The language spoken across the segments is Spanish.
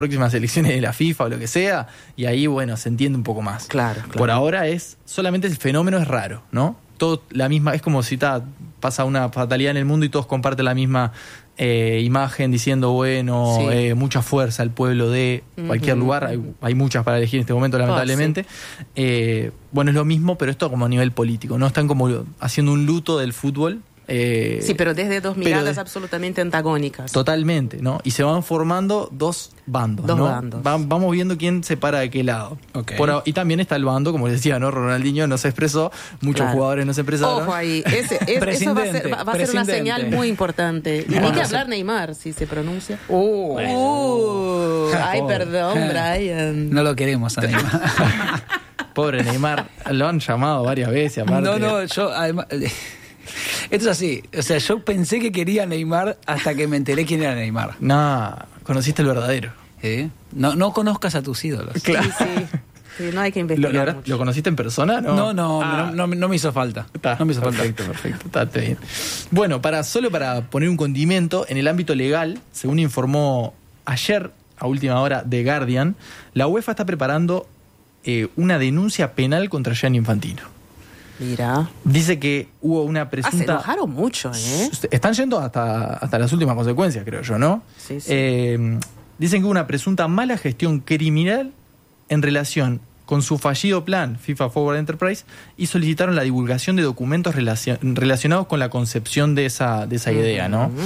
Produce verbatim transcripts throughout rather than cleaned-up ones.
próximas elecciones de la FIFA o lo que sea, y ahí, bueno, se entiende un poco más. Claro, claro. Por ahora es, solamente el fenómeno es raro, ¿no? Todo la misma, es como si ta, pasa una fatalidad en el mundo y todos comparten la misma eh, imagen diciendo, bueno, Sí. eh, mucha fuerza al pueblo de cualquier Ujú. lugar, hay, hay muchas para elegir en este momento, lamentablemente. Oh, sí. eh, bueno, es lo mismo, pero esto como a nivel político, ¿no? Están como haciendo un luto del fútbol. Eh, Sí, pero desde dos pero miradas de- absolutamente antagónicas. Totalmente, ¿no? Y se van formando dos bandos, Dos ¿no? bandos. Va- vamos viendo quién se para de qué lado. Ok. Por a- y también está el bando, como decía, ¿no? Ronaldinho no se expresó, muchos Claro. jugadores no se expresaron. Ojo ahí, ese, es- eso va a ser, va- va a ser una Presidente. señal muy importante. Y ni que hablar Neymar, si se pronuncia. Uh, Uh, ay, Pobre. perdón, Brian. No lo queremos a Neymar. Pobre Neymar, lo han llamado varias veces, aparte. No, no, yo además... Esto es así, o sea, yo pensé que quería a Neymar hasta que me enteré quién era Neymar. No, conociste el verdadero. ¿Eh? No, no conozcas a tus ídolos. Sí, sí. Sí, no hay que ¿Lo, investigar lo- mucho. ¿Lo conociste en persona? No, No, no, Ah, no, no, no me hizo falta. Está, no me hizo perfecto, falta. perfecto, está, está bien. Bueno, para, solo para poner un condimento, en el ámbito legal, según informó ayer, a última hora, The Guardian, la UEFA está preparando eh, una denuncia penal contra Gianni Infantino. Mira. Dice que hubo una Ah, se presunta... enojaron mucho, ¿eh? Están yendo hasta, hasta las últimas consecuencias, creo yo, ¿no? Sí, sí. Eh, dicen que hubo una presunta mala gestión criminal en relación con su fallido plan FIFA Forward Enterprise y solicitaron la divulgación de documentos relacion- relacionados con la concepción de esa, de esa idea, ¿no? Ujú.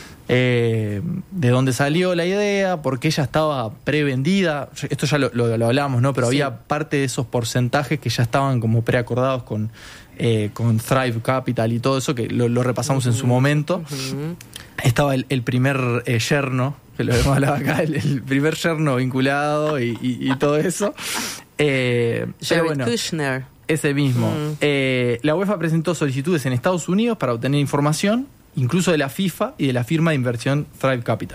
Eh, de dónde salió la idea, porque ella estaba prevendida, esto ya lo, lo, lo hablábamos, ¿no? Pero Sí. había parte de esos porcentajes que ya estaban como preacordados con, eh, con Thrive Capital y todo eso, que lo, lo repasamos en su momento. Ujú. Estaba el, el primer eh, yerno, que lo hemos hablado acá, el, el primer yerno vinculado y, y, y todo eso. Eh, pero Jared bueno, Kushner. ese mismo. Mm. Eh, la UEFA presentó solicitudes en Estados Unidos para obtener información, incluso de la FIFA y de la firma de inversión Thrive Capital,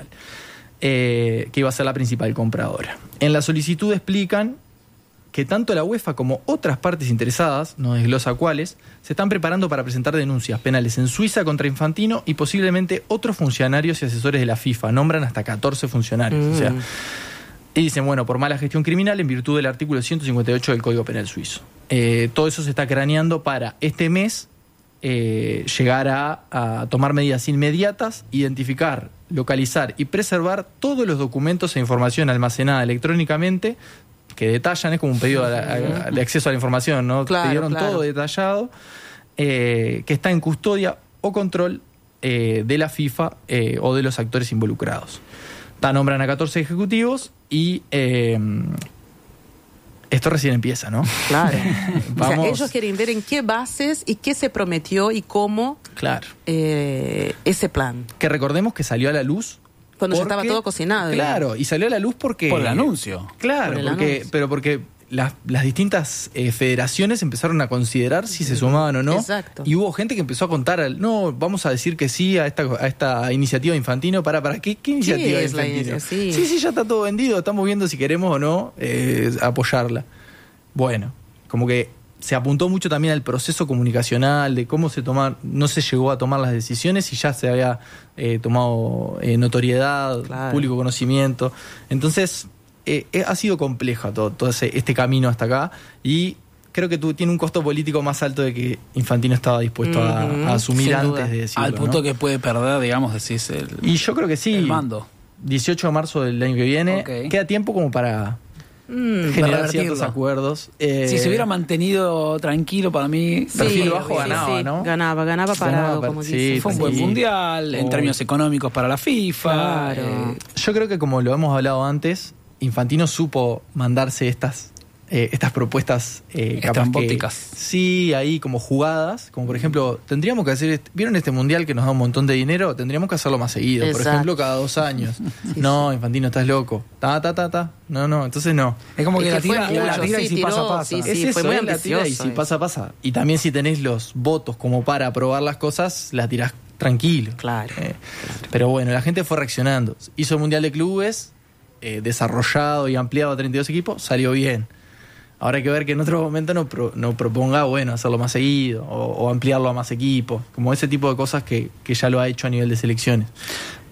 eh, que iba a ser la principal compradora. En la solicitud explican que tanto la UEFA como otras partes interesadas, no desglosa cuáles, se están preparando para presentar denuncias penales en Suiza contra Infantino y posiblemente otros funcionarios y asesores de la FIFA. Nombran hasta catorce funcionarios. Mm. O sea, y dicen, bueno, por mala gestión criminal en virtud del artículo ciento cincuenta y ocho del Código Penal suizo. Eh, todo eso se está craneando para este mes eh, llegar a, a tomar medidas inmediatas, identificar, localizar y preservar todos los documentos e información almacenada electrónicamente que detallan, es como un pedido a la- a- de acceso a la información, ¿no? Claro, Pidieron claro. todo detallado, eh, que está en custodia o control eh, de la FIFA eh, o de los actores involucrados. Ta, nombran a catorce ejecutivos y eh, esto recién empieza, ¿no? Claro. Vamos. O sea, ellos quieren ver en qué bases y qué se prometió y cómo Claro. eh, ese plan. Que recordemos que salió a la luz. Cuando ya porque- estaba todo cocinado. Claro, y salió a la luz porque... Por el anuncio. Claro, Por el porque, anuncio. pero porque las, las distintas eh, federaciones empezaron a considerar si se sumaban o no. Exacto. Y hubo gente que empezó a contar, al, no, vamos a decir que sí a esta, a esta iniciativa de Infantino. ¿Para, para qué, qué iniciativa de es la Infantino? inicia- sí. sí, sí, ya está todo vendido. Estamos viendo si queremos o no eh, apoyarla. Bueno, como que se apuntó mucho también al proceso comunicacional, de cómo se tomar, no se llegó a tomar las decisiones y ya se había eh, tomado eh, notoriedad, Claro. público conocimiento. Entonces, eh, eh, ha sido compleja todo, todo ese, este camino hasta acá y creo que tú, tiene un costo político más alto de que Infantino estaba dispuesto a- Ujú, a, asumir sin antes duda. de decirlo. Al punto ¿no? que puede perder, digamos, decís, el, Y yo creo que sí. el mando. dieciocho de marzo del año que viene. Ok. Queda tiempo como para Mm, generar revertirlo. ciertos acuerdos. Eh, Si se hubiera mantenido tranquilo, para mí, perfil bajo sí, ganaba, sí. ¿no? Ganaba, ganaba parado, Ganaba par- como sí, dicen. fue un buen sí. mundial en Oh. términos económicos para la FIFA. Claro. eh, Yo creo que como lo hemos hablado antes, Infantino supo mandarse estas eh, estas propuestas eh, capaz que- Estrambóticas. sí, ahí como jugadas, como por ejemplo, tendríamos que hacer, est- ¿vieron este mundial que nos da un montón de dinero? Tendríamos que hacerlo más seguido, por Exacto. ejemplo, cada dos años. no, Infantino, estás loco. Ta, ta, ta, ta. No, no, entonces no. Es como que Es la que fue tira, la mucho, tira y sí, si tiró, pasa, pasa. sí, sí. es eso, fue muy es la tira y ambicioso si eso. pasa, pasa. Y también si tenés los votos como para aprobar las cosas, la tirás tranquilo. Claro. Eh, Pero bueno, la gente fue reaccionando. Hizo el Mundial de Clubes, eh, desarrollado y ampliado a treinta y dos equipos, salió bien. Ahora hay que ver que en otro momento no, pro- no proponga, bueno, hacerlo más seguido o, o ampliarlo a más equipos, como ese tipo de cosas que, que ya lo ha hecho a nivel de selecciones.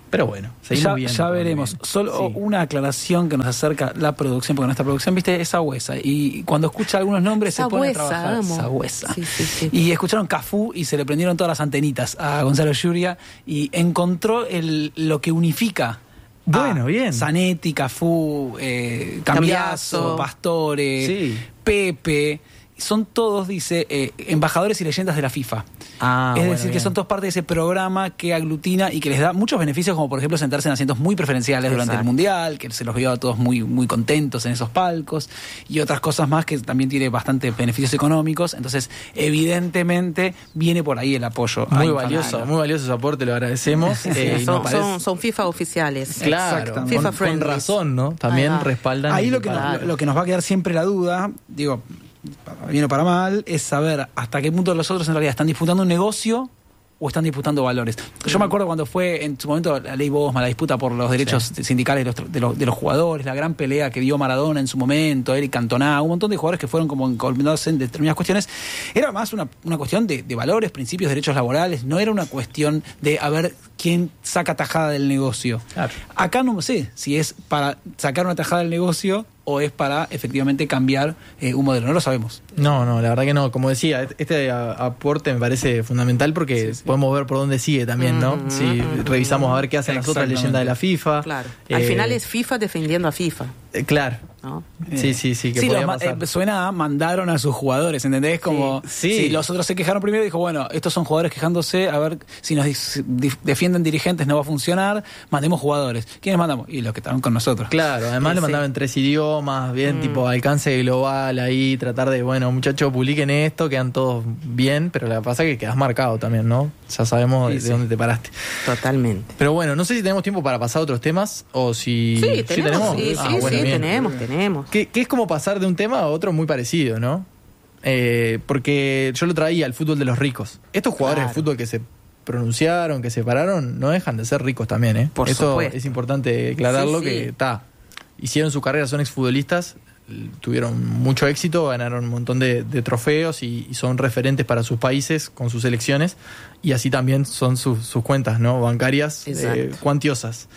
Pero bueno, seguimos Ya, bien. ya veremos. Solo Sí. una aclaración que nos acerca la producción, porque nuestra producción, viste, es Sagüesa. Y cuando escucha algunos nombres se pone a Sagüesa, trabajar. amo. Sagüesa. Sí, sí, sí. Y escucharon Cafú y se le prendieron todas las antenitas a Gonzalo Yuria y encontró el, lo que unifica. Bueno, a bien. Zanetti, Cafú, eh, Cambiaso, Cambiaso. Pastore, Sí. Pepe. Son todos, dice, eh, embajadores y leyendas de la FIFA. Ah, es bueno, decir, que bien. son todos parte de ese programa que aglutina y que les da muchos beneficios, como por ejemplo sentarse en asientos muy preferenciales durante el Exacto. Mundial, que se los vio a todos muy, muy contentos en esos palcos, y otras cosas más que también tiene bastantes beneficios económicos. Entonces, evidentemente, viene por ahí el apoyo. a Muy Infantino. valioso, muy valioso su aporte, lo agradecemos. Sí, eh, y son, nos parece- son, son FIFA oficiales. Claro, Exactamente. con, FIFA con friendly. razón, ¿no? También Ahí va. respaldan. Ahí el- lo que, nos, Claro. lo que nos va a quedar siempre la duda, digo, para bien o para mal, es saber hasta qué punto los otros en realidad están disputando un negocio o están disputando valores. Yo me acuerdo cuando fue en su momento la ley Bosma, la disputa por los derechos sindicales de los, de, los, de los jugadores, la gran pelea que dio Maradona en su momento, Eric Cantona, un montón de jugadores que fueron como involucrados en determinadas cuestiones. Era más una, una cuestión de, de valores, principios, derechos laborales, no era una cuestión de a ver quién saca tajada del negocio. Claro. Acá no sé si es para sacar una tajada del negocio o es para efectivamente cambiar eh, un modelo, no lo sabemos. No, no, la verdad que no. Como decía, este a- aporte me parece fundamental porque Sí, sí. podemos ver por dónde sigue también, ¿no? Mm, Si mm, revisamos a ver qué hacen las otras Exactamente. leyendas de la FIFA. Claro. Al Eh, final es FIFA defendiendo a FIFA, eh, claro. ¿no? Sí, sí, sí, que Sí, podía los ma- pasar. eh, suena a mandaron a sus jugadores, ¿entendés? Como Sí. si los otros se quejaron primero, dijo, bueno, estos son jugadores quejándose, a ver si nos dis- dif- defienden dirigentes no va a funcionar, mandemos jugadores. ¿Quiénes mandamos? Y los que estaban con nosotros. Claro, además Sí, le sí. mandaban en tres idiomas, bien, tipo alcance global ahí, tratar de, bueno, muchachos, publiquen esto, quedan todos bien, pero lo que pasa es que quedas marcado también, ¿no? Ya sabemos Sí, de sí. dónde te paraste. Totalmente. Pero bueno, no sé si tenemos tiempo para pasar a otros temas o si... Sí, tenemos, sí, Ah, sí, bueno, sí, bien. tenemos, tenemos. Que, que es como pasar de un tema a otro muy parecido, ¿no? Eh, porque yo lo traía al fútbol de los ricos. Estos jugadores Claro. de fútbol que se pronunciaron, que se pararon, no dejan de ser ricos también, ¿eh? Por Eso supuesto. es importante aclararlo, Sí, sí. que está. Hicieron su carrera, son exfutbolistas, l- tuvieron mucho éxito, ganaron un montón de, de trofeos y, y son referentes para sus países con sus selecciones. Y así también son sus, sus cuentas, ¿no? Bancarias, eh, Exacto. cuantiosas.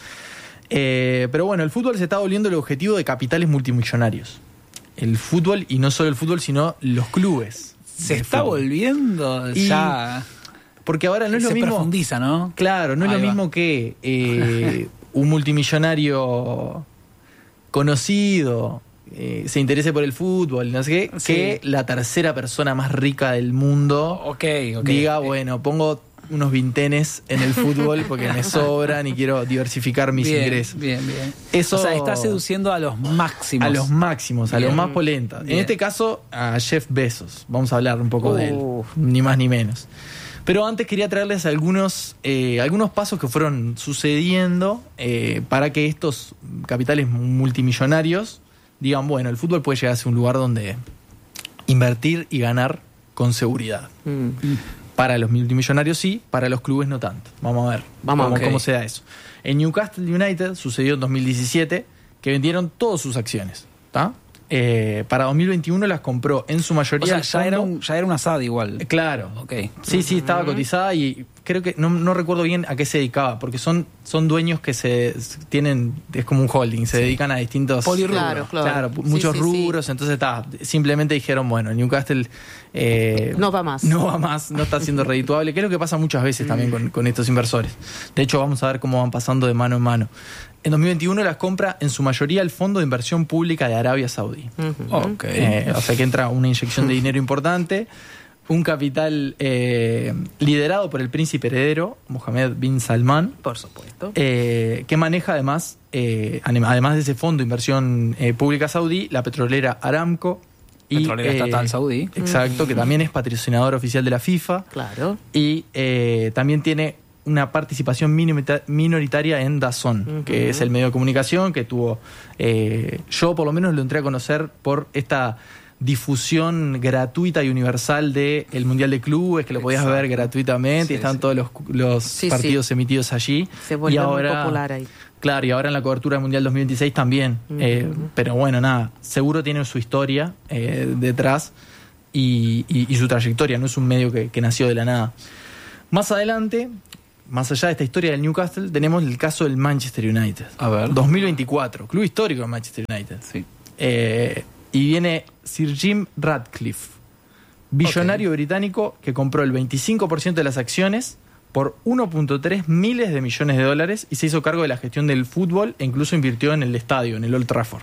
Eh, pero bueno, el fútbol se está volviendo el objetivo de capitales multimillonarios. El fútbol, y no solo el fútbol, sino los clubes. Se de está fútbol. volviendo Y ya. Porque ahora no es se lo mismo. profundiza, ¿no? Claro, no es Ahí lo va. mismo que eh, un multimillonario conocido eh, se interese por el fútbol, no sé qué, Sí. que la tercera persona más rica del mundo Ok, ok. diga, Eh, bueno, pongo unos vintenes en el fútbol porque me sobran y quiero diversificar mis bien, ingresos. Bien, bien. Eso- O sea, está seduciendo a los máximos. A los máximos, a Bien. los más polentas. En Bien. este caso, a Jeff Bezos. Vamos a hablar un poco de él, Uf. ni más ni menos. Pero antes quería traerles algunos, eh, algunos pasos que fueron sucediendo eh, para que estos capitales multimillonarios digan, bueno, el fútbol puede llegar a ser un lugar donde invertir y ganar con seguridad. Mm. Para los multimillonarios sí, para los clubes no tanto. Vamos a ver Vamos a cómo, ver. cómo se da eso. En Newcastle United sucedió en dos mil diecisiete que vendieron todas sus acciones. ¿Tá? Eh, para dos mil veintiuno las compró en su O mayoría sea, el ya era, fondo. un, ya era una S A D igual. Eh, Claro. Ok. Sí, sí, estaba cotizada y creo que no, no recuerdo bien a qué se dedicaba, porque son, son dueños que se tienen, es como un holding, se dedican a distintos Polirrubro. Claro, claro. pu- Sí, muchos sí, rubros, entonces está, simplemente dijeron, bueno, Newcastle eh, No va más. no va más, no está siendo redituable, que es lo que pasa muchas veces también con, con estos inversores. De hecho, vamos a ver cómo van pasando de mano en mano. En dos mil veintiuno las compra en su mayoría el Fondo de Inversión Pública de Arabia Saudí. Ujú. Ok. Eh, o sea que entra una inyección de dinero importante, un capital eh, liderado por el príncipe heredero, Mohammed bin Salman, Por supuesto. eh, que maneja además, eh, además de ese fondo de inversión eh, pública saudí, la petrolera Aramco. Petrolera estatal saudí. Exacto, que también es patrocinador oficial de la FIFA. Claro. Y eh, también tiene una participación minimita- minoritaria en DAZN, Ujú. que es el medio de comunicación que tuvo, eh, yo por lo menos lo entré a conocer por esta difusión gratuita y universal del Mundial de Clubes, que lo podías Exacto. ver gratuitamente, Sí, y están sí. todos los, los Sí, partidos sí. emitidos allí. Se y vuelve ahora, muy popular ahí. Claro, y ahora en la cobertura del Mundial dos mil veintiséis también. Ujú. Eh, pero bueno, nada, seguro tiene su historia eh, detrás y, y- y su trayectoria, no es un medio que, que nació de la nada. Más adelante, más allá de esta historia del Newcastle, tenemos el caso del Manchester United. A ver. dos mil veinticuatro, club histórico de Manchester United. Sí. Eh, y viene Sir Jim Ratcliffe, billonario Ok. británico que compró el veinticinco por ciento de las acciones por uno punto tres miles de millones de dólares y se hizo cargo de la gestión del fútbol e incluso invirtió en el estadio, en el Old Trafford.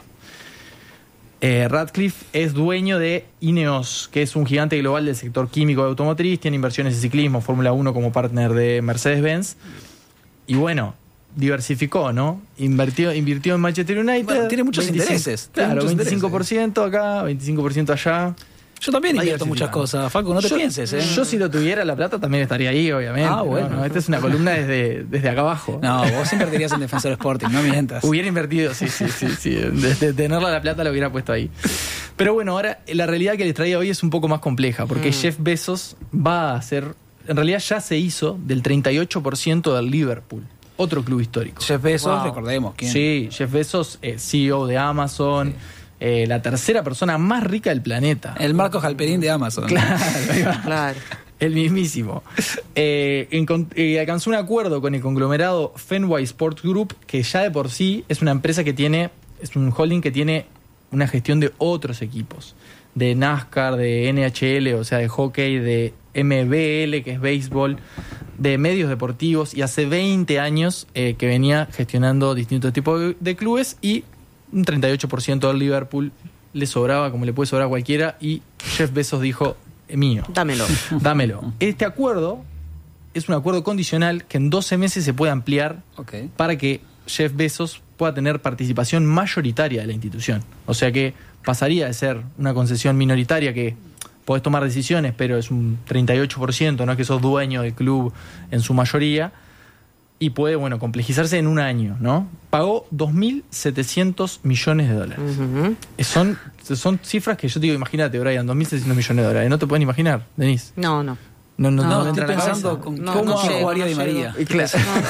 Eh, Ratcliffe es dueño de Ineos, que es un gigante global del sector químico de automotriz, tiene inversiones en ciclismo, Fórmula uno como partner de Mercedes-Benz. Y bueno, diversificó, ¿no? Invirtió, invirtió en Manchester United. Bueno, tiene muchos intereses, tiene Claro, muchos veinticinco por ciento acá, veinticinco por ciento allá. Yo también Va invierto muchas diversificando. cosas, Facu, no te Yo- pienses, ¿eh? Yo si lo tuviera la plata también estaría ahí, obviamente. Ah, bueno. No, no, esta es una columna desde, desde acá abajo. No, vos invertirías en Defensor Sporting, no mientas. Hubiera invertido, sí, sí, sí, sí. Desde tenerla la plata lo hubiera puesto ahí. Pero bueno, ahora la realidad que les traía hoy es un poco más compleja, porque Mm. Jeff Bezos va a hacer, en realidad ya se hizo del treinta y ocho por ciento del Liverpool, otro club histórico. Jeff Bezos, Wow. recordemos quién. Sí, Jeff Bezos, eh, C E O de Amazon, Sí. eh, la tercera persona más rica del planeta. El Marco Halperín de Amazon. Claro, ahí va. Claro. El mismísimo. Eh, encon- eh, alcanzó un acuerdo con el conglomerado Fenway Sports Group, que ya de por sí es una empresa que tiene, es un holding que tiene una gestión de otros equipos, de NASCAR, de N H L, o sea, de hockey, de M B L, que es béisbol, de medios deportivos, y hace veinte años eh, que venía gestionando distintos tipos de, de clubes, y un treinta y ocho por ciento del Liverpool le sobraba, como le puede sobrar a cualquiera, y Jeff Bezos dijo, "Es mío, Dámelo. dámelo". Este acuerdo es un acuerdo condicional que en doce meses se puede ampliar Ok. para que Jeff Bezos pueda tener participación mayoritaria de la institución. O sea que pasaría de ser una concesión minoritaria que podés tomar decisiones, pero es un treinta y ocho por ciento, no es que sos dueño del club en su mayoría, y puede, bueno, complejizarse en un año, ¿no? Pagó dos mil setecientos millones de dólares. Ujú. Son, son cifras que yo te digo, imagínate, Brian, dos mil setecientos millones de dólares. No te pueden imaginar, Denise. No, no. No, no, No, no, No, me estoy entra en la pensando cabeza. con No, cómo no llego, jugaría no Di llego. María. Y claro,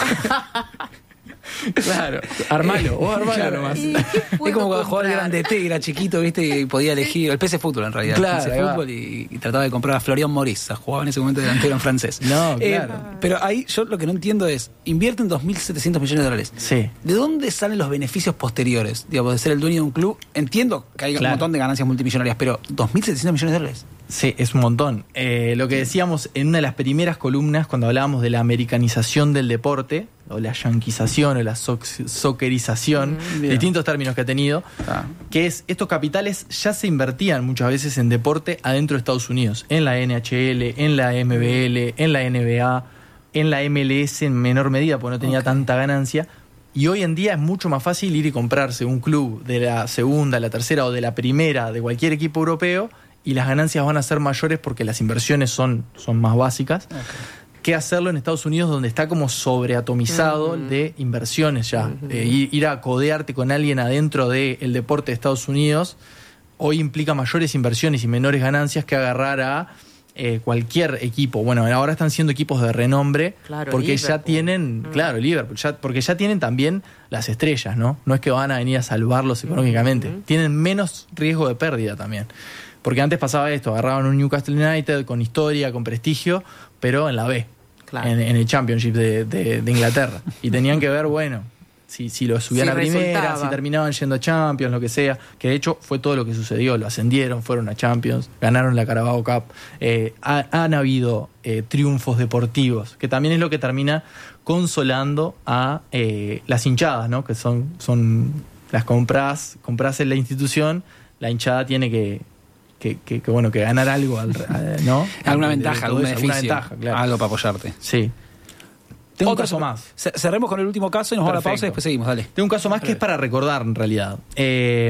claro, armalo, vos armalo Claro. nomás. ¿Y qué Es puedo como cuando jugaba el comprar? gran D T, que era chiquito, viste, y podía elegir el P S Fútbol en realidad. Claro, P S ahí va. Fútbol y, y trataba de comprar a Florian Maurice, jugaba en ese momento delantero en francés. No, Eh, claro. pero ahí yo lo que no entiendo es, invierten dos mil setecientos millones de dólares. Sí. ¿De dónde salen los beneficios posteriores? Digamos, de ser el dueño de un club. Entiendo que hay Claro. un montón de ganancias multimillonarias, pero dos mil setecientos millones de dólares. Sí, es un montón. Eh, lo que decíamos en una de las primeras columnas, cuando hablábamos de la americanización del deporte, o la yanquización, o la soc- soccerización, Mm, bien. distintos términos que ha tenido, Ah. que es, estos capitales ya se invertían muchas veces en deporte adentro de Estados Unidos, en la N H L, en la M B L, en la N B A, en la M L S en menor medida, porque no tenía Ok. tanta ganancia. Y hoy en día es mucho más fácil ir y comprarse un club de la segunda, la tercera o de la primera de cualquier equipo europeo, y las ganancias van a ser mayores porque las inversiones son, son más básicas, que hacerlo en Estados Unidos, donde está como sobreatomizado Ujú. de inversiones ya. Ujú. Eh, ir, ir a codearte con alguien adentro del deporte de Estados Unidos hoy implica mayores inversiones y menores ganancias que agarrar a eh, cualquier equipo. Bueno, ahora están siendo equipos de renombre, Claro, porque ya Liverpool. tienen, Mm. claro, Liverpool, ya, porque ya tienen también las estrellas, ¿no? No es que van a venir a salvarlos económicamente. Ujú. Tienen menos riesgo de pérdida también. Porque antes pasaba esto, agarraban un Newcastle United con historia, con prestigio, pero en la B, Claro. en, en el Championship de, de- de Inglaterra. Y tenían que ver, bueno, si, si lo subían Si a primera, resultaba. si terminaban yendo a Champions, lo que sea. Que de hecho fue todo lo que sucedió. Lo ascendieron, fueron a Champions, ganaron la Carabao Cup. Eh, ha- han habido eh, triunfos deportivos, que también es lo que termina consolando a eh, las hinchadas, ¿no? Que son, son las compras, compras en la institución, la hinchada tiene que, que, que- que, bueno, que ganar algo, al- a- ¿no? Alguna De- de ventaja, todo algún eso, beneficio. alguna ventaja, claro. Algo para apoyarte. Sí. Tengo un Otro caso super- más. Ce- Cerremos con el último caso y nos vamos a la Perfecto. pausa y después seguimos, dale. Tengo un caso más que es para recordar, en realidad. Eh,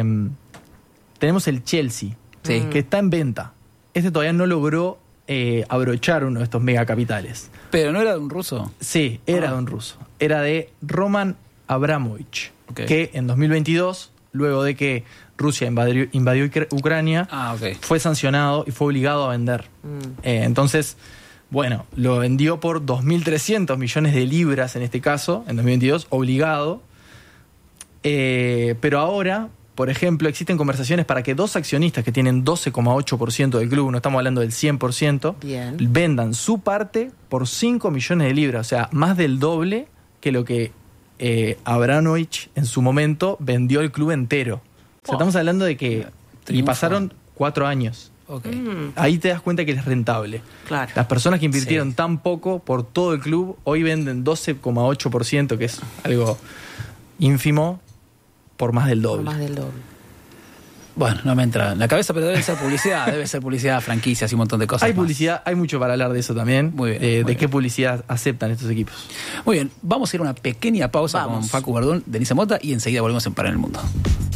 tenemos el Chelsea, Sí. que está en venta. Este todavía no logró eh, abrochar uno de estos megacapitales. Pero no era de un ruso. Sí, era Ah. de un ruso. Era de Roman Abramovich, Ok. que en dos mil veintidós, luego de que Rusia invadió, invadió Ucra- Ucrania, Ah, ok. fue sancionado y fue obligado a vender. Mm. Eh, entonces, bueno, lo vendió por dos mil trescientos millones de libras en este caso, en dos mil veintidós, obligado. Eh, pero ahora por ejemplo, existen conversaciones para que dos accionistas que tienen doce coma ocho por ciento del club, no estamos hablando del cien por ciento, Bien. vendan su parte por cinco millones de libras, o sea, más del doble que lo que eh, Abramovich en su momento vendió el club entero. O sea, Oh. estamos hablando de que... Y Triunfo. pasaron cuatro años. Okay. Mm, Ahí te das cuenta que es rentable. claro. Las personas que invirtieron Sí. tan poco por todo el club, hoy venden doce coma ocho por ciento, que es algo ínfimo, por más del doble. Más del doble. Bueno, no me entra en la cabeza, pero debe ser publicidad, debe ser publicidad, franquicias y un montón de cosas Hay más. publicidad, hay mucho para hablar de eso también. Muy bien, eh, muy de bien. qué publicidad aceptan estos equipos. Muy bien, vamos a ir a una pequeña pausa Vamos. con Facu Verdún, Denise Mota y enseguida volvemos en Para en el Mundo.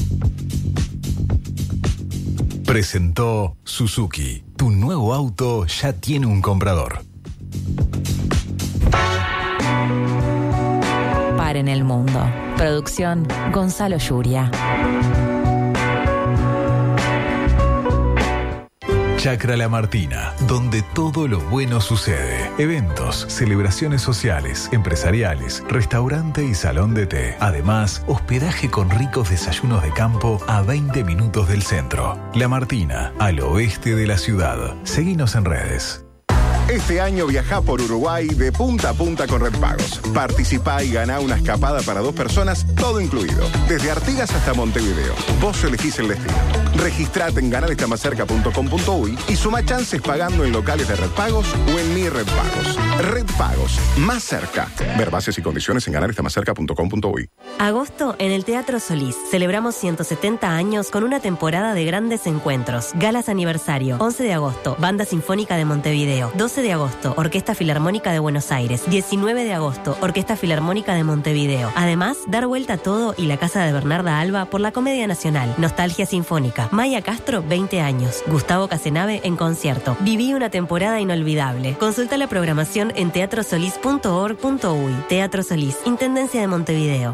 Presentó Suzuki. Tu nuevo auto ya tiene un comprador. Para en el Mundo. Producción Gonzalo Yuria. Chacra La Martina, donde todo lo bueno sucede. Eventos, celebraciones sociales, empresariales, restaurante y salón de té. Además, hospedaje con ricos desayunos de campo a veinte minutos del centro. La Martina, al oeste de la ciudad. Seguinos en redes. Este año viajá por Uruguay de punta a punta con Red Pagos. Participá y ganá una escapada para dos personas, todo incluido. Desde Artigas hasta Montevideo. Vos elegís el destino. Registrate en ganar está más cerca punto com punto uy y suma chances pagando en locales de Red Pagos o en Mi Red Pagos. Red Pagos, más cerca. Ver bases y condiciones en ganar está más cerca punto com punto uy. Agosto en el Teatro Solís. Celebramos ciento setenta años con una temporada de grandes encuentros. Galas aniversario. once de agosto, Banda Sinfónica de Montevideo. doce de agosto, Orquesta Filarmónica de Buenos Aires. diecinueve de agosto, Orquesta Filarmónica de Montevideo. Además, dar vuelta a todo y la casa de Bernarda Alba por la Comedia Nacional. Nostalgia Sinfónica. Maya Castro, veinte años. Gustavo Casenave en concierto. Viví una temporada inolvidable. Consulta la programación en teatro solís punto org punto uy. Teatro Solís, Intendencia de Montevideo.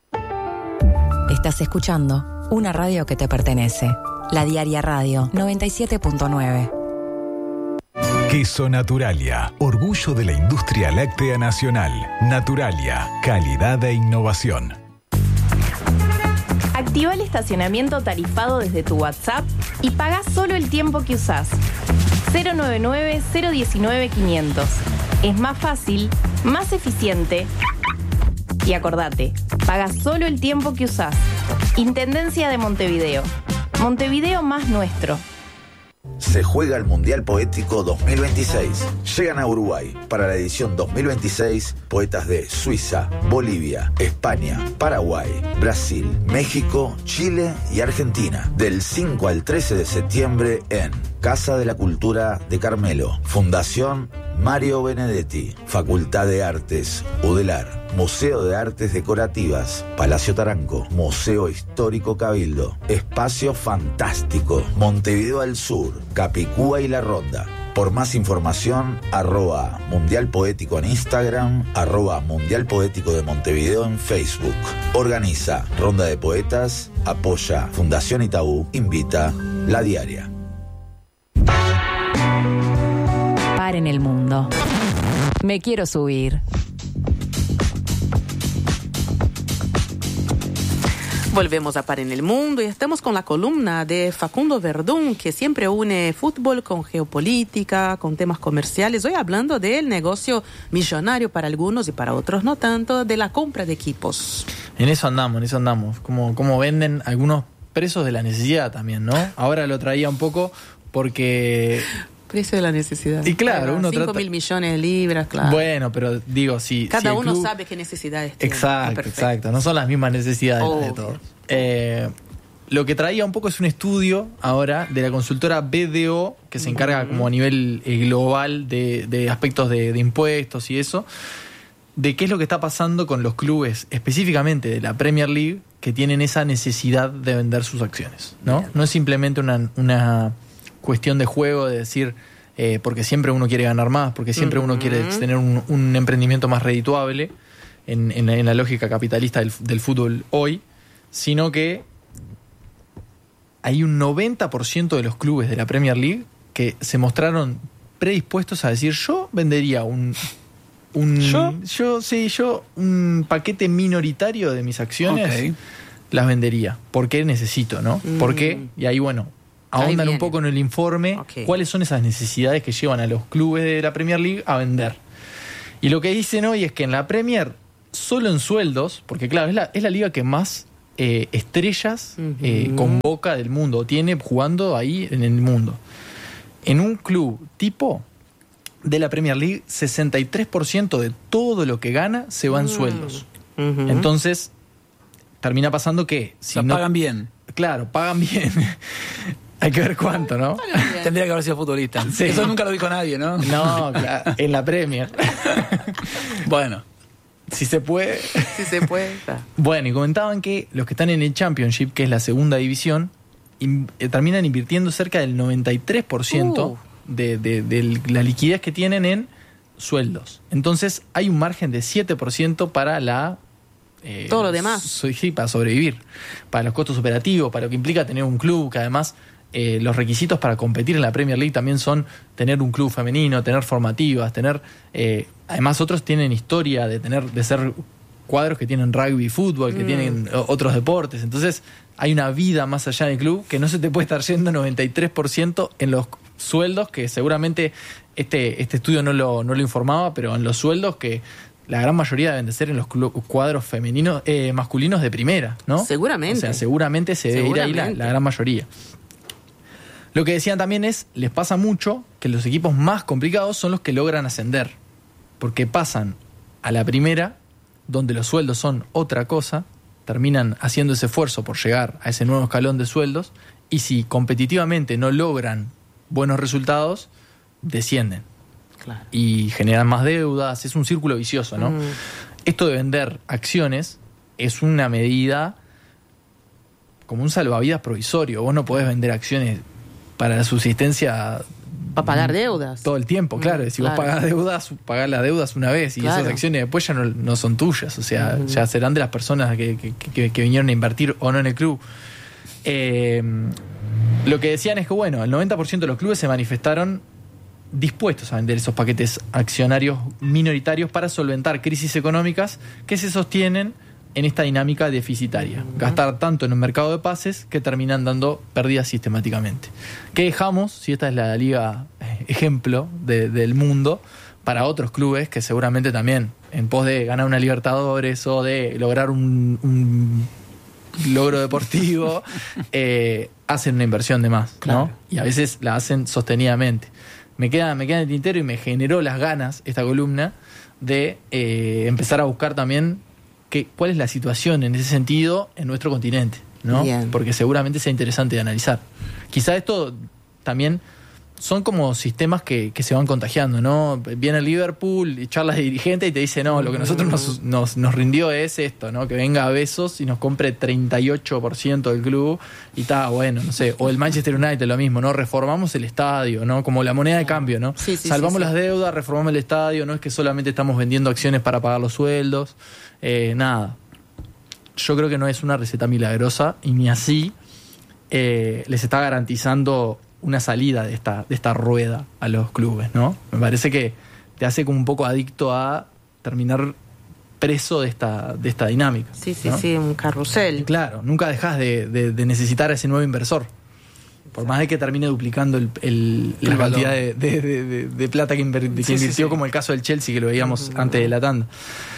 Estás escuchando una radio que te pertenece. La Diaria Radio noventa y siete punto nueve. Queso Naturalia, orgullo de la industria láctea nacional. Naturalia, calidad e innovación. Activa el estacionamiento tarifado desde tu WhatsApp y paga solo el tiempo que usás. cero nueve nueve, cero uno nueve, quinientos. Es más fácil, más eficiente. Y acordate, paga solo el tiempo que usás. Intendencia de Montevideo. Montevideo más nuestro. Se juega el Mundial Poético dos mil veintiséis. Llegan a Uruguay para la edición dos mil veintiséis poetas de Suiza, Bolivia, España, Paraguay, Brasil, México, Chile y Argentina. Del cinco al trece de septiembre en Casa de la Cultura de Carmelo, Fundación Mario Benedetti, Facultad de Artes, UDELAR, Museo de Artes Decorativas, Palacio Taranco, Museo Histórico Cabildo, Espacio Fantástico, Montevideo al Sur, Capicúa y La Ronda. Por más información, arroba Mundial Poético en Instagram, arroba Mundial Poético de Montevideo en Facebook. Organiza Ronda de Poetas, apoya Fundación Itaú, invita La Diaria. Para en el Mundo. Me quiero subir. Volvemos a Par en el Mundo y estamos con la columna de Facundo Verdún, que siempre une fútbol con geopolítica, con temas comerciales. Hoy hablando del negocio millonario para algunos y para otros no tanto, de la compra de equipos. En eso andamos, en eso andamos. Como, como venden algunos presos de la necesidad también, ¿no? Ahora lo traía un poco porque... Precio de la necesidad. Y claro, uno Cinco trata... mil millones de libras, claro. Bueno, pero digo, si... Cada si el uno club... sabe qué necesidades tiene. Exacto, Perfecto. exacto. No son las mismas necesidades las de Obvio. todos. Eh, lo que traía un poco es un estudio ahora de la consultora B D O, que se encarga como a nivel eh, global de, de aspectos de, de impuestos y eso, de qué es lo que está pasando con los clubes, específicamente de la Premier League, que tienen esa necesidad de vender sus acciones, ¿no? No es simplemente una, una cuestión de juego, de decir... Eh, porque siempre uno quiere ganar más, porque siempre uh-huh. uno quiere tener un, un emprendimiento más redituable en, en, la, en la lógica capitalista del, del fútbol hoy, sino que hay un noventa por ciento de los clubes de la Premier League que se mostraron predispuestos a decir, yo vendería un... un ¿Yo? Yo, sí, yo un paquete minoritario de mis acciones Okay. las vendería. ¿Por qué necesito, no? Mm. ¿Por qué? Y ahí, bueno, ahondan un poco en el informe okay. cuáles son esas necesidades que llevan a los clubes de la Premier League a vender. Y lo que dicen hoy es que en la Premier, solo en sueldos, porque claro, es la, es la liga que más eh, estrellas uh-huh. eh, convoca del mundo, tiene jugando ahí en el mundo. En un club tipo de la Premier League, sesenta y tres por ciento de todo lo que gana se va en uh-huh. sueldos. Uh-huh. Entonces, termina pasando que... Si o sea, no, pagan bien. Claro, pagan bien. Hay que ver cuánto, ¿no? Tendría que haber sido futbolista. Sí. Eso nunca lo dijo nadie, ¿no? No, claro, en la Premier. Bueno. Si se puede. Si se puede. Bueno, y comentaban que los que están en el Championship, que es la segunda división, in, eh, terminan invirtiendo cerca del noventa y tres por ciento uh. de, de, de la liquidez que tienen en sueldos. Entonces, hay un margen de siete por ciento para la... Eh, todo lo demás. So, sí, para sobrevivir. Para los costos operativos, para lo que implica tener un club, que además... Eh, los requisitos para competir en la Premier League también son tener un club femenino, tener formativas, tener eh, además otros tienen historia de tener de ser cuadros que tienen rugby y fútbol, que mm. tienen otros deportes, entonces hay una vida más allá del club que no se te puede estar yendo noventa y tres por ciento en los sueldos, que seguramente este, este estudio no lo, no lo informaba, pero en los sueldos que la gran mayoría deben de ser en los cuadros femeninos, eh, masculinos de primera, ¿no? Seguramente. O sea, seguramente se debe ir ahí la, la gran mayoría. Lo que decían también es, les pasa mucho que los equipos más complicados son los que logran ascender, porque pasan a la primera, donde los sueldos son otra cosa, terminan haciendo ese esfuerzo por llegar a ese nuevo escalón de sueldos, y si competitivamente no logran buenos resultados, descienden. Claro. Y generan más deudas, es un círculo vicioso, ¿no? Mm. Esto de vender acciones es una medida como un salvavidas provisorio. Vos no podés vender acciones para la subsistencia... Para pagar deudas. Todo el tiempo, claro. Mm, si claro. vos pagás deudas, pagás las deudas una vez y claro. esas acciones después ya no, no son tuyas. O sea, uh-huh. ya serán de las personas que, que, que, que vinieron a invertir o no en el club. Eh, lo que decían es que, bueno, el noventa por ciento de los clubes se manifestaron dispuestos a vender esos paquetes accionarios minoritarios para solventar crisis económicas que se sostienen en esta dinámica deficitaria. Uh-huh. Gastar tanto en el mercado de pases que terminan dando pérdidas sistemáticamente. ¿Qué dejamos, si esta es la liga ejemplo de, del mundo, para otros clubes que seguramente también, en pos de ganar una Libertadores o de lograr un, un logro deportivo, eh, hacen una inversión de más, claro. ¿no? Y a veces la hacen sostenidamente. Me queda, me queda en el tintero y me generó las ganas esta columna de eh, empezar a buscar también que, cuál es la situación en ese sentido en nuestro continente, ¿no? Bien. Porque seguramente sea interesante de analizar. Quizá esto también son como sistemas que, que se van contagiando, ¿no? Viene el Liverpool y charlas de dirigente y te dice, no, lo que nosotros nos, nos, nos rindió es esto, ¿no? Que venga a Besos y nos compre treinta y ocho por ciento del club y está bueno, no sé. O el Manchester United lo mismo, ¿no? Reformamos el estadio, ¿no? Como la moneda de cambio, ¿no? Sí, sí, Salvamos sí, sí. las deudas, reformamos el estadio, no es que solamente estamos vendiendo acciones para pagar los sueldos, eh, nada. Yo creo que no es una receta milagrosa y ni así eh, les está garantizando una salida de esta, de esta rueda a los clubes, ¿no? Me parece que te hace como un poco adicto a terminar preso de esta, de esta dinámica. Sí, sí, ¿no? sí, un carrusel. Claro, nunca dejas de, de, de necesitar a ese nuevo inversor. Por más de que termine duplicando el, el, el la cantidad de, de, de, de plata que, inver, que sí, invirtió, sí, sí. como el caso del Chelsea, que lo veíamos uh-huh. antes de la tanda.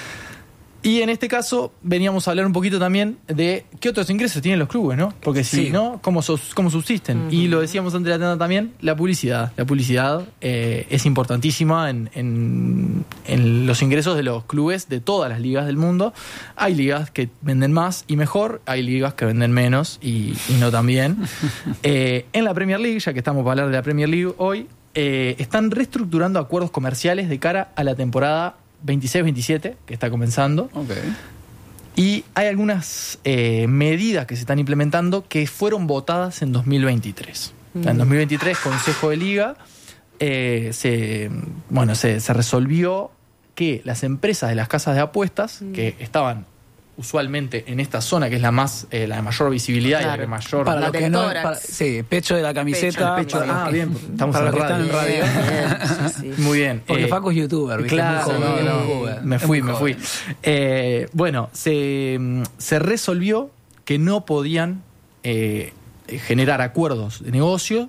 Y en este caso veníamos a hablar un poquito también de qué otros ingresos tienen los clubes, ¿no? Porque si sí. no, ¿cómo, sos, cómo subsisten? Uh-huh. Y lo decíamos antes de la tanda también, la publicidad. La publicidad eh, es importantísima en, en, en los ingresos de los clubes de todas las ligas del mundo. Hay ligas que venden más y mejor, hay ligas que venden menos y, y no tan bien. eh, en la Premier League, ya que estamos para hablar de la Premier League hoy, eh, están reestructurando acuerdos comerciales de cara a la temporada veintiséis veintisiete, que está comenzando. Okay. Y hay algunas eh, medidas que se están implementando que fueron votadas en dos mil veintitrés. Mm. En dos mil veintitrés, Consejo de Liga, eh, se, bueno, se, se resolvió que las empresas de las casas de apuestas, mm. que estaban usualmente en esta zona, que es la más eh, la de mayor visibilidad, claro. y la de mayor... Para lo que no, para, sí, pecho de la camiseta. Pecho, pecho, ah, bien, estamos para en los que radio. están en radio. Bien, sí, sí. Muy bien. Porque eh, Facu es youtuber, ¿viste? Claro, no, no, no. Me fui, me fui. Eh, bueno, se, se resolvió que no podían eh, generar acuerdos de negocio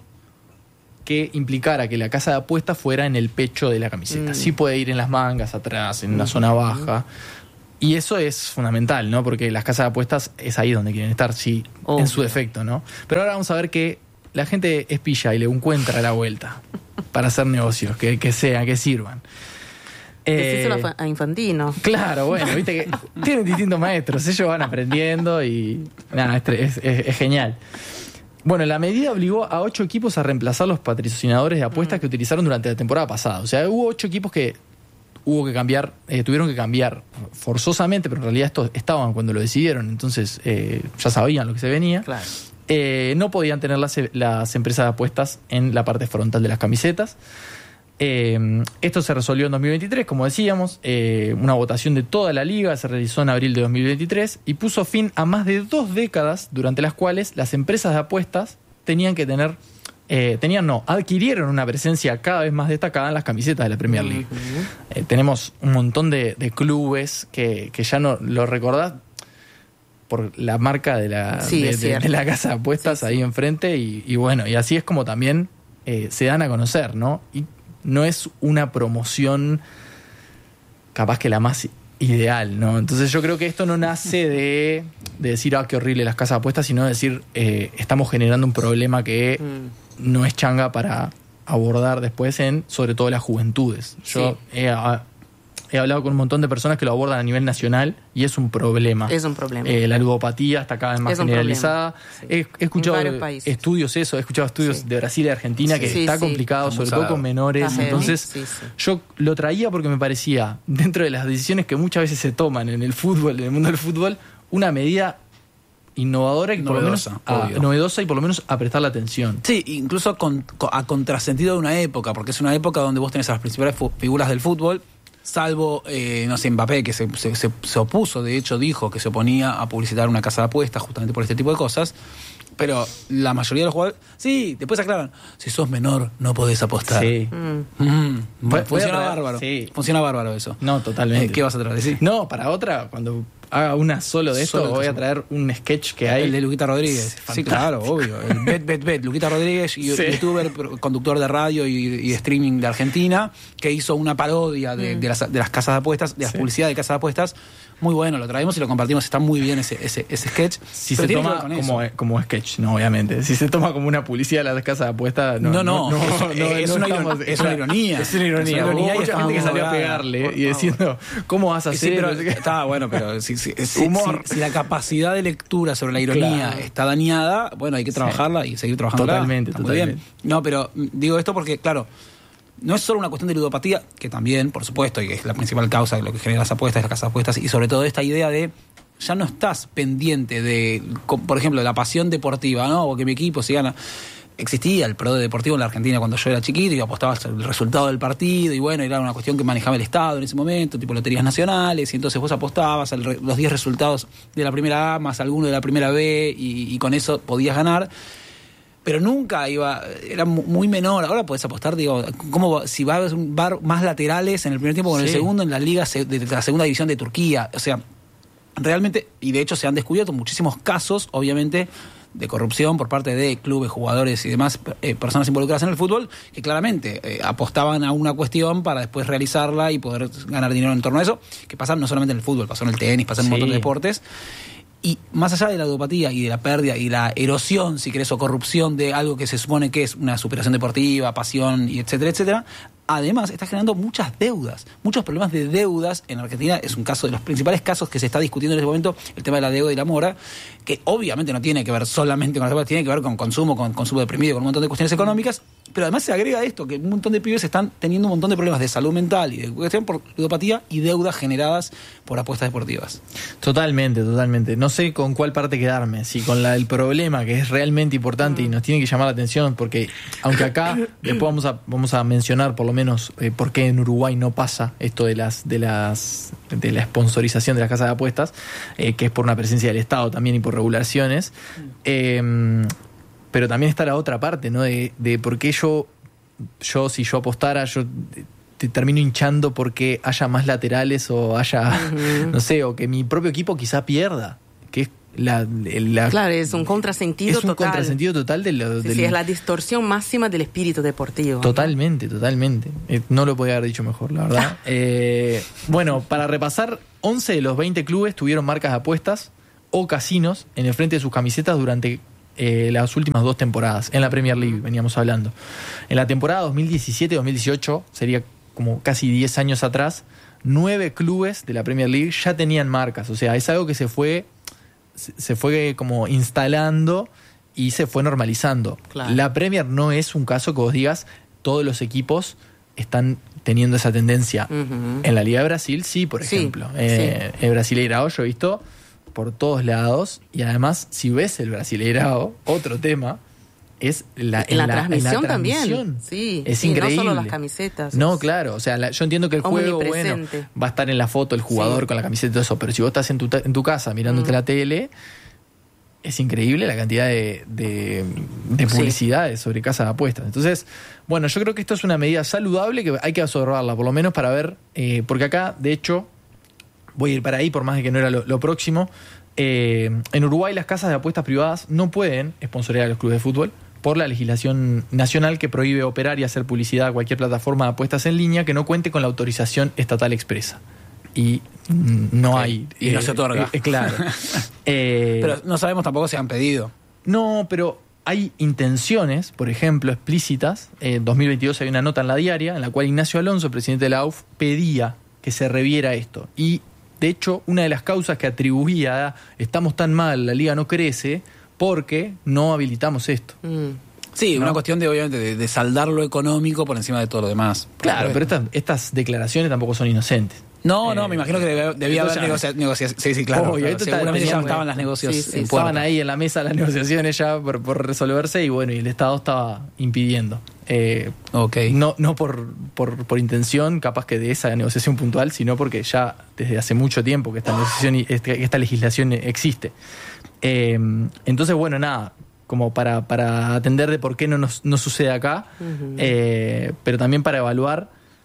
que implicara que la casa de apuestas fuera en el pecho de la camiseta. Mm. Sí puede ir en las mangas, atrás, en una mm. zona baja. Y eso es fundamental, ¿no? Porque las casas de apuestas es ahí donde quieren estar, sí, oh, en su defecto, ¿no? Pero ahora vamos a ver que la gente es pilla y le encuentra la vuelta para hacer negocios, que, que sean, que sirvan. Eh, a Infantino. Claro, bueno, viste que tienen distintos maestros, ellos van aprendiendo y nada, es, es, es genial. Bueno, la medida obligó a ocho equipos a reemplazar los patrocinadores de apuestas mm. que utilizaron durante la temporada pasada. O sea, hubo ocho equipos que hubo que cambiar, eh, tuvieron que cambiar forzosamente, pero en realidad estos estaban cuando lo decidieron, entonces eh, ya sabían lo que se venía. Claro. Eh, no podían tener las, las empresas de apuestas en la parte frontal de las camisetas. Eh, esto se resolvió en dos mil veintitrés, como decíamos, eh, una votación de toda la liga se realizó en abril de dos mil veintitrés y puso fin a más de dos décadas durante las cuales las empresas de apuestas tenían que tener, eh, tenían no, adquirieron una presencia cada vez más destacada en las camisetas de la Premier League. Uh-huh. Eh, tenemos un montón de, de clubes que, que ya no lo recordás por la marca de la, sí, de, de, de la casa de apuestas sí, ahí sí. enfrente y, y bueno, y así es como también eh, se dan a conocer, ¿no? Y no es una promoción capaz que la más ideal, ¿no? Entonces yo creo que esto no nace de, de decir, ah, qué horrible las casas de apuestas, sino de decir, eh, estamos generando un problema que mm. no es changa para abordar después en, sobre todo, las juventudes. Yo sí. he, a, he hablado con un montón de personas que lo abordan a nivel nacional y es un problema. Es un problema. Eh, la ludopatía está cada vez más generalizada. Sí. He, he escuchado estudios, eso, he escuchado estudios sí. de Brasil y de Argentina que sí, está sí. complicado, sobre todo con menores. Ajá. Entonces, sí, sí. yo lo traía porque me parecía, dentro de las decisiones que muchas veces se toman en el fútbol, en el mundo del fútbol, una medida innovadora y novedosa, por lo menos a, novedosa y por lo menos a prestarle atención. Sí, incluso con, a contrasentido de una época, porque es una época donde vos tenés a las principales fu- figuras del fútbol, salvo, eh, no sé, Mbappé, que se, se, se opuso, de hecho dijo que se oponía a publicitar una casa de apuestas justamente por este tipo de cosas, pero la mayoría de los jugadores, sí, después aclaran, si sos menor no podés apostar. Sí. Mm. Mm. Bueno, funciona bárbaro. Sí. Funciona bárbaro eso. No, totalmente. Eh, ¿Qué vas a traer? ¿Sí? No, para otra, cuando haga una solo de esto, solo voy a traer un sketch que hay. El de Luquita Rodríguez. Sí, claro, obvio. El Bet, Bet, Bet. Luquita Rodríguez, sí. youtuber, conductor de radio y, y de streaming de Argentina, que hizo una parodia de, mm. de, las, de las casas de apuestas, de las sí. publicidades de casas de apuestas. Muy bueno, lo traemos y lo compartimos. Está muy bien ese, ese, ese sketch. Si se toma como, como sketch, no, obviamente. Si se toma como una publicidad de las casas de apuestas, no. No, no. no, es, no, es, no, es, no una, estamos, es una ironía. Es una ironía. Es una ironía. Hubo mucha gente que salió a pegarle y diciendo, ¿cómo vas a hacer? Sí, pero, está bueno, pero si, si, si, si, si la capacidad de lectura sobre la ironía claro. está dañada, bueno, hay que trabajarla sí. y seguir trabajando. Totalmente, totalmente. Bien. No, pero digo esto porque, claro, no es solo una cuestión de ludopatía, que también, por supuesto, y que es la principal causa de lo que genera las apuestas, las casas de apuestas, y sobre todo esta idea de ya no estás pendiente de, por ejemplo, de la pasión deportiva, ¿no? O que mi equipo si gana. Existía el pro deportivo en la Argentina cuando yo era chiquito y apostabas el resultado del partido y bueno, era una cuestión que manejaba el Estado en ese momento, tipo loterías nacionales, y entonces vos apostabas el, los diez resultados de la primera A más alguno de la primera B y, y con eso podías ganar. Pero nunca iba, era muy menor. Ahora podés apostar, digo, como si va a haber más laterales en el primer tiempo con sí. el segundo en la liga de la segunda división de Turquía. O sea, realmente, y de hecho se han descubierto muchísimos casos, obviamente, de corrupción por parte de clubes, jugadores y demás eh, personas involucradas en el fútbol, que claramente eh, apostaban a una cuestión para después realizarla y poder ganar dinero en torno a eso, que pasa no solamente en el fútbol, pasa en el tenis, pasa en sí. un montón de deportes. Y más allá de la ludopatía y de la pérdida y la erosión, si querés, o corrupción de algo que se supone que es una superación deportiva, pasión, y etcétera, etcétera, además está generando muchas deudas, muchos problemas de deudas. En Argentina es un caso de los principales casos que se está discutiendo en este momento, el tema de la deuda y la mora, que obviamente no tiene que ver solamente con las deudas, tiene que ver con consumo, con consumo deprimido, con un montón de cuestiones económicas, pero además se agrega esto, que un montón de pibes están teniendo un montón de problemas de salud mental y de cuestión por ludopatía y deudas generadas por apuestas deportivas. Totalmente, totalmente. No sé con cuál parte quedarme, si con la del problema, que es realmente importante y nos tiene que llamar la atención, porque aunque acá después vamos a, vamos a mencionar por lo menos eh, por qué en Uruguay no pasa esto de las de las de la sponsorización de las casas de apuestas, eh, que es por una presencia del Estado también y por regulaciones, eh, pero también está la otra parte, ¿no? De, de por qué yo, yo si yo apostara, yo te termino hinchando porque haya más laterales o haya, uh-huh. no sé, o que mi propio equipo quizá pierda, que es La, la, claro, es un contrasentido es un total. contrasentido total de lo, Sí, del, sí, es la distorsión máxima del espíritu deportivo. Totalmente, ¿no? totalmente. Eh, no lo podía haber dicho mejor, la verdad. eh, bueno, para repasar, once de los veinte clubes tuvieron marcas de apuestas o casinos en el frente de sus camisetas durante eh, las últimas dos temporadas. En la Premier League veníamos hablando. En la temporada dos mil diecisiete dos mil dieciocho, sería como casi diez años atrás, nueve clubes de la Premier League ya tenían marcas. O sea, es algo que se fue... se fue como instalando y se fue normalizando. Claro. La Premier no es un caso que vos digas todos los equipos están teniendo esa tendencia. Uh-huh. En la Liga de Brasil sí, por Sí, ejemplo. Eh, sí. El Brasileirao yo he visto por todos lados, y además si ves el Brasileirao, otro tema es la, en la, en la transmisión en la también. transmisión. Sí, es sí, increíble. no solo las camisetas. No, es... claro. O sea, la, yo entiendo que el juego, bueno, omnipresente. va a estar en la foto el jugador Sí. con la camiseta y todo eso, pero si vos estás en tu, en tu casa mirándote Mm. la tele, es increíble la cantidad de, de, de publicidades sí. sobre casas de apuestas. Entonces, bueno, yo creo que esto es una medida saludable que hay que absorberla, por lo menos para ver, eh, porque acá, de hecho, voy a ir para ahí, por más de que no era lo, lo próximo. Eh, en Uruguay las casas de apuestas privadas no pueden sponsorear a los clubes de fútbol por la legislación nacional que prohíbe operar y hacer publicidad a cualquier plataforma de apuestas en línea que no cuente con la autorización estatal expresa. Y no okay. hay... Y eh, no se otorga. Eh, claro. eh, pero no sabemos tampoco si han pedido. No, pero hay intenciones, por ejemplo, explícitas. En eh, dos mil veintidós hay una nota en La Diaria en la cual Ignacio Alonso, presidente de la A U F, pedía que se reviera esto. Y, de hecho, una de las causas que atribuía a estamos tan mal, la liga no crece, porque no habilitamos esto. Mm. Sí, ¿no? Una cuestión de, obviamente, de, de saldar lo económico por encima de todo lo demás. Claro, pero estas, estas declaraciones tampoco son inocentes. No, eh, no, me imagino que debía, debía haber negociaciones. Negocia sí, sí, claro. Obvio, claro. Seguramente ya estaban las negociaciones. Sí, sí, estaban ahí en la mesa las negociaciones ya por, por resolverse y bueno, y el Estado estaba impidiendo. Eh, okay. No, no por, por, por intención, capaz que de esa negociación puntual, sino porque ya desde hace mucho tiempo que esta negociación, esta legislación existe. Eh, entonces, bueno, nada, como para, para atender de por qué no, nos, no sucede acá, uh-huh. eh, pero también para evaluar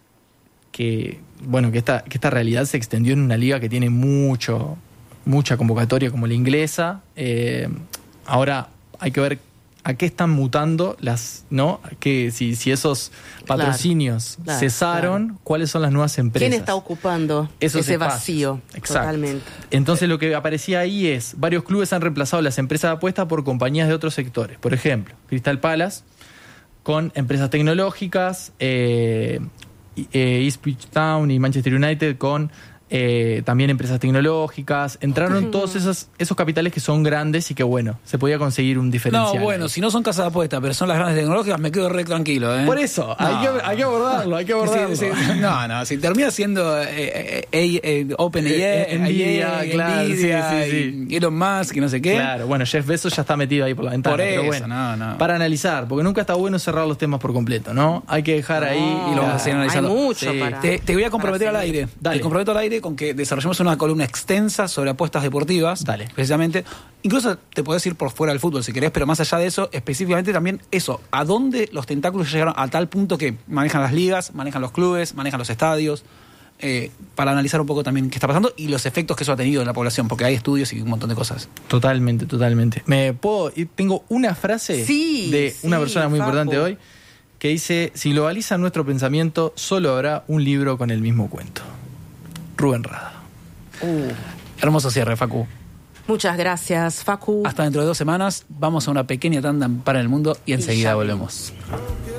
que, bueno, que esta, que esta realidad se extendió en una liga que tiene mucho, mucha convocatoria como la inglesa. Eh, ahora hay que ver a qué están mutando las, ¿no? Que si, si esos patrocinios claro, claro, cesaron, claro. ¿cuáles son las nuevas empresas? ¿Quién está ocupando Esos ese espacios. vacío? Exacto. Totalmente. Entonces lo que aparecía ahí es, varios clubes han reemplazado las empresas de apuestas por compañías de otros sectores. Por ejemplo, Crystal Palace con empresas tecnológicas, eh, eh, Ipswich Town y Manchester United con eh, también empresas tecnológicas. Entraron uh-huh. todos esos, esos capitales que son grandes y que, bueno, se podía conseguir un diferencial. No, bueno, ahí. Si no son casas de apuestas, pero son las grandes tecnológicas, me quedo re tranquilo. ¿eh? Por eso, no. hay, que, hay que abordarlo, hay que abordarlo. Sí, sí, no, no, si termina siendo eh, eh, eh, OpenAI, eh, Nvidia, eh, claro, Nvidia, sí, sí, sí. y Elon Musk y no sé qué. Claro, bueno, Jeff Bezos ya está metido ahí por la ventana. Por eso, pero bueno, no, no. Para analizar, porque nunca está bueno cerrar los temas por completo, ¿no? Hay que dejar no, ahí y lo vamos a seguir analizando. Hay mucho sí. para, te, te voy a comprometer al aire. Dale. Te comprometo al aire con que desarrollemos una columna extensa sobre apuestas deportivas. Dale. Precisamente. Incluso te podés ir por fuera del fútbol si querés, pero más allá de eso, específicamente también eso, a dónde los tentáculos llegaron a tal punto que manejan las ligas, manejan los clubes, manejan los estadios, eh, para analizar un poco también qué está pasando y los efectos que eso ha tenido en la población, porque hay estudios y un montón de cosas. Totalmente, totalmente. Me puedo ir, tengo una frase sí, de sí, una persona muy Facu. importante hoy que dice: si globaliza nuestro pensamiento, solo habrá un libro con el mismo cuento. Rubén Rada. Uh. Hermoso cierre, Facu. Muchas gracias, Facu. Hasta dentro de dos semanas vamos a una pequeña tanda para el mundo y enseguida volvemos.